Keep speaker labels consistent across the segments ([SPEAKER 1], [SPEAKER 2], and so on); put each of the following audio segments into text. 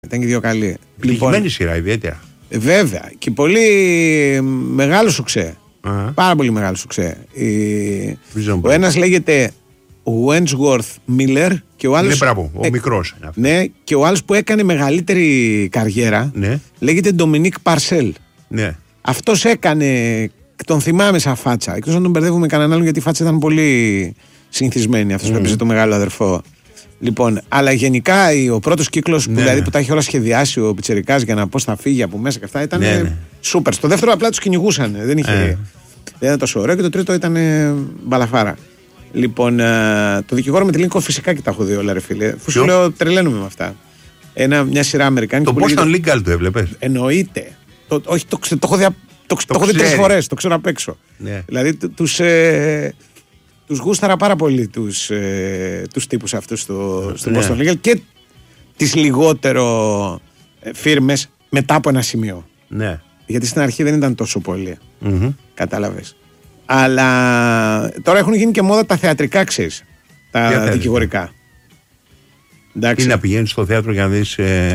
[SPEAKER 1] Ήταν και δύο καλοί.
[SPEAKER 2] Πληγημένη σειρά, ιδιαίτερα.
[SPEAKER 1] Βέβαια. Και πολύ μεγάλο σουξέ. Πάρα πολύ μεγάλο σουξέ. Ο ένας λέγεται Wentworth Miller και ο άλλος.
[SPEAKER 2] Ναι, μπράβο, ο μικρός.
[SPEAKER 1] Ναι, και ο άλλος που έκανε μεγαλύτερη καριέρα λέγεται Dominique Parcel.
[SPEAKER 2] Ναι.
[SPEAKER 1] Αυτός έκανε. Τον θυμάμαι σαν φάτσα. Εκτός να τον μπερδεύουμε με κανέναν άλλον, γιατί η φάτσα ήταν πολύ συνηθισμένη. Αυτός που έπαιζε το μεγάλο αδερφό. Λοιπόν, αλλά γενικά ο πρώτος κύκλος που, δηλαδή, που τα είχε όλα σχεδιάσει ο Πιτσιρικάς για να πώς θα φύγει από μέσα και αυτά ήταν σούπερ. Στο δεύτερο απλά τους κυνηγούσαν. Δεν ήταν τόσο ωραίο, και το τρίτο ήταν μπαλαφάρα. Λοιπόν, το Δικηγόρο με τη Λίνκο φυσικά και τα έχω δει όλα, ρε φίλε. Αφού σου λέω, τρελαίνουμε με αυτά. Μια σειρά αμερικάνικη.
[SPEAKER 2] Το Boston Legal το έβλεπες?
[SPEAKER 1] Εννοείται. Όχι, το έχω δει. Το έχω δει 3 φορές, το ξέρω απ' έξω.
[SPEAKER 2] Ναι.
[SPEAKER 1] Δηλαδή τους γούσταρα πάρα πολύ τους τύπους αυτούς στο Boston Legal και τις λιγότερο φίρμες μετά από ένα σημείο.
[SPEAKER 2] Ναι.
[SPEAKER 1] Γιατί στην αρχή δεν ήταν τόσο πολύ. Κατάλαβες. Αλλά τώρα έχουν γίνει και μόδα τα θεατρικά, ξέρεις. Τα δικηγορικά.
[SPEAKER 2] Ή να πηγαίνεις στο θέατρο για να δεις,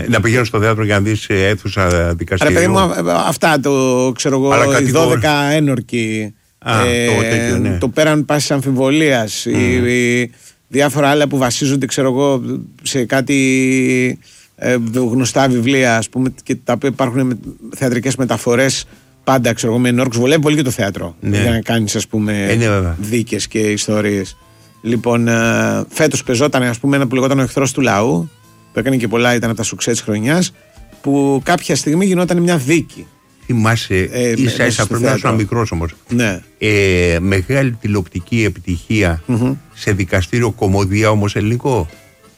[SPEAKER 2] αίθουσα δικαστήριου.
[SPEAKER 1] Ρε παιδί μου, αυτά το ξέρω εγώ, οι 12 ένορκοι, το πέραν πάσης αμφιβολίας, ή διάφορα άλλα που βασίζονται, ξέρω εγώ, σε κάτι γνωστά βιβλία, ας πούμε, και τα οποία υπάρχουν θεατρικές μεταφορές πάντα, ξέρω εγώ, με ενόρκους. Βολεύει πολύ και το θέατρο για να κάνεις, ας πούμε, δίκες και ιστορίες. Λοιπόν, φέτος πεζόταν, ας πούμε, ένα που λεγόταν Ο Εχθρός του Λαού, που έκανε και πολλά, ήταν από τα σουξέ της χρονιάς, που κάποια στιγμή γινόταν μια δίκη.
[SPEAKER 2] Θυμάσαι, ίσα-ίσα πρέπει να ήσουν μικρός όμως.
[SPEAKER 1] Ναι.
[SPEAKER 2] Μεγάλη τηλεοπτική επιτυχία σε δικαστήριο, κομμωδία όμως ελληνικό.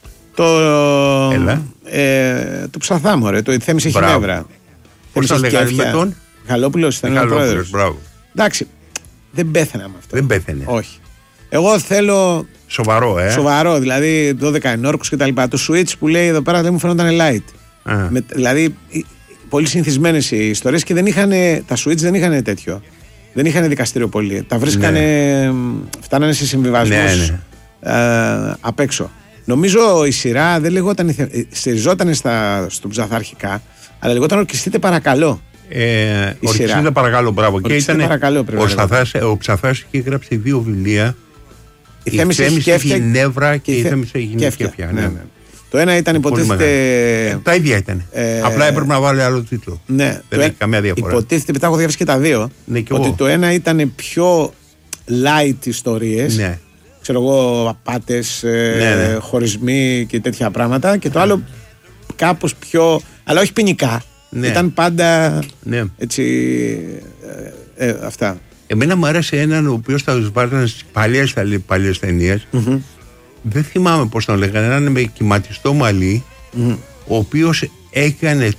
[SPEAKER 1] Το Ψαθά, μωρέ, το Θέμης έχει νεύρα.
[SPEAKER 2] Πώς θα λέγανε με τον
[SPEAKER 1] Μιχαλόπουλος, ήταν ο πρόεδρος. Εντάξει, δεν πέθανε με αυτό.
[SPEAKER 2] Δεν πέθανε.
[SPEAKER 1] Όχι. Εγώ θέλω. Σοβαρό, δηλαδή 12 ενόρκους και τα λοιπά. Το switch που λέει εδώ πέρα δεν μου φαίνονταν light. Δηλαδή, πολύ συνηθισμένες οι ιστορίες και τα switch δεν είχαν τέτοιο. Δεν είχαν δικαστήριο πολύ. Τα βρίσκανε. Φτάνανε σε συμβιβασμούς απ' έξω. Νομίζω η σειρά δεν λεγόταν. Στηριζόταν στον Ψαθά αρχικά, αλλά λεγόταν Ορκιστείτε παρακαλώ.
[SPEAKER 2] Ορκιστείτε παρακαλώ, μπράβο. Και ήταν. Ο Ψαθάς είχε γράψει 2 βιβλία. Η Θέμης έχει νεύρα και η Θέμης έχει κέφια. Ναι.
[SPEAKER 1] Το ένα ήταν, υποτίθεται.
[SPEAKER 2] Τα ίδια ήταν. Απλά έπρεπε να βάλει άλλο τίτλο.
[SPEAKER 1] Ναι,
[SPEAKER 2] δεν έχει καμία διαφορά.
[SPEAKER 1] Υποτίθεται, μετά έχω διαβάσει και τα δύο.
[SPEAKER 2] Ναι, και
[SPEAKER 1] ότι το ένα ήταν πιο light ιστορίες.
[SPEAKER 2] Ναι.
[SPEAKER 1] Ξέρω εγώ, απάτες, χωρισμοί και τέτοια πράγματα. Και το άλλο κάπως πιο. Αλλά όχι ποινικά. Ναι. Ήταν πάντα. Ναι. Έτσι. Αυτά.
[SPEAKER 2] Εμένα μου άρεσε έναν ο οποίος θα τους βάζανε στις παλιές ταινίες. Δεν θυμάμαι πώς τον λέγανε. Έναν με κυματιστό μαλλί, ο οποίος έκανε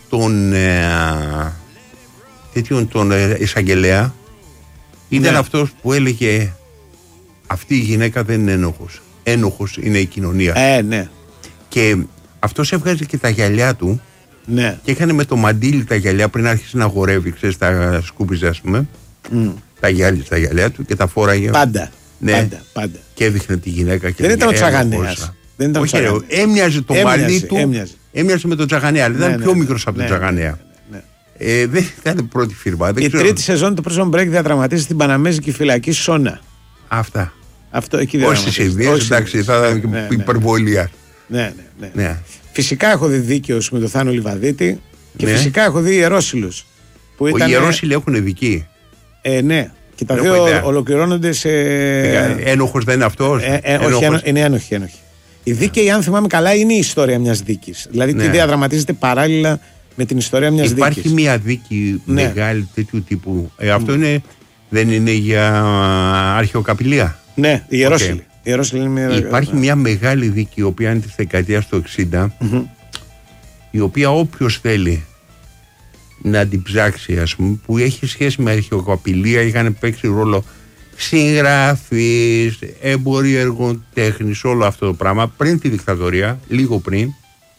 [SPEAKER 2] τον εισαγγελέα. Ήταν αυτός που έλεγε αυτή η γυναίκα δεν είναι ένοχος. Ένοχος είναι η κοινωνία.
[SPEAKER 1] Ναι.
[SPEAKER 2] Και αυτός έβγαζε και τα γυαλιά του.
[SPEAKER 1] Ναι.
[SPEAKER 2] Και έκανε με το μαντίλι τα γυαλιά πριν άρχισε να χορεύει, ξέρεις, τα σκούπιζε, ας πούμε. Τα γυαλιά του και τα φόραγε.
[SPEAKER 1] Πάντα.
[SPEAKER 2] Ναι.
[SPEAKER 1] Πάντα.
[SPEAKER 2] Και έδειχνε τη γυναίκα. Και
[SPEAKER 1] δεν ήταν ο Τσαγανέας.
[SPEAKER 2] Όχι, έμοιαζε το μαλλί του. Έμοιαζε με τον Τσαγανέα. Αλλά ήταν πιο μικρός από τον Τσαγανέα. Δεν ήταν πρώτη φίρμα.
[SPEAKER 1] Η τρίτη σεζόν του Prison Break διαδραματίζεται στην Παναμέζικη φυλακή Σόνα.
[SPEAKER 2] Αυτά.
[SPEAKER 1] Αυτό εκεί
[SPEAKER 2] όσες ιδέες, εντάξει, θα ήταν υπερβολία.
[SPEAKER 1] Ναι. Φυσικά έχω δει Δίκαιος με τον Θάνο Λιβαδίτη και φυσικά έχω δει Ιερόσυλους.
[SPEAKER 2] Οι Ιερόσυλοι έχουν δική.
[SPEAKER 1] Ναι. Και τα δύο ολοκληρώνονται σε.
[SPEAKER 2] Ένοχος δεν είναι αυτός.
[SPEAKER 1] Όχι, είναι ένοχοι. Η δίκαιη, αν θυμάμαι καλά, είναι η ιστορία μιας δίκης. Δηλαδή, τι διαδραματίζεται παράλληλα με την ιστορία μιας δίκης.
[SPEAKER 2] Υπάρχει μια δίκη μεγάλη τέτοιου τύπου. Αυτό δεν είναι για αρχαιοκαπηλεία.
[SPEAKER 1] Ναι, η Ιερόσυλη.
[SPEAKER 2] Υπάρχει μια μεγάλη δίκη, η οποία είναι της δεκαετίας του 60, η οποία όποιος θέλει να την ψάξει, ας πούμε, που έχει σχέση με αρχαιοκαπηλεία, είχαν παίξει ρόλο συγγραφείς, έμποροι έργων τέχνης, όλο αυτό το πράγμα πριν τη δικτατορία, λίγο πριν,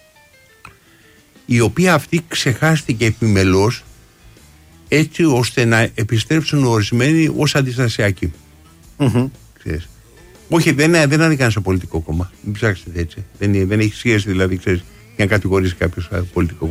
[SPEAKER 2] η οποία αυτή ξεχάστηκε επιμελώς, έτσι ώστε να επιστρέψουν ορισμένοι ως αντιστασιακοί. Ξέρεις. Όχι, δεν ανήκαν σε πολιτικό κόμμα. Μην ψάξετε έτσι. Δεν έχει σχέση, δηλαδή, ξέρεις, για να κατηγορήσει κάποιο πολιτικό.